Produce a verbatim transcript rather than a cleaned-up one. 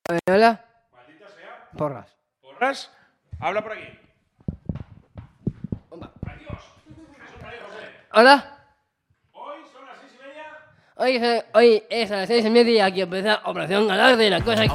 Hola. Maldita sea. Porras. ¿Porras? Habla por aquí. Bomba. Adiós. Jesús María José. Hola. Hoy son las seis y media. Hoy, es- hoy es a las seis y media que empieza Operación Galar de la cosa.